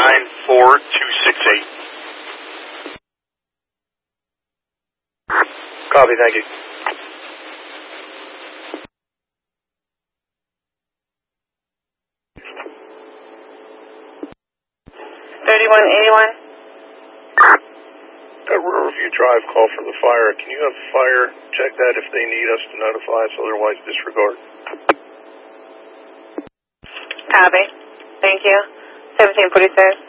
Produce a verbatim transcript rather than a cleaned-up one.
nine four two six eight. Copy, thank you. thirty-one eighty-one. Uh, Riverview Drive, call for the fire. Can you have fire check that if they need us to notify us, otherwise disregard? Copy. Thank you. seventeen forty-six.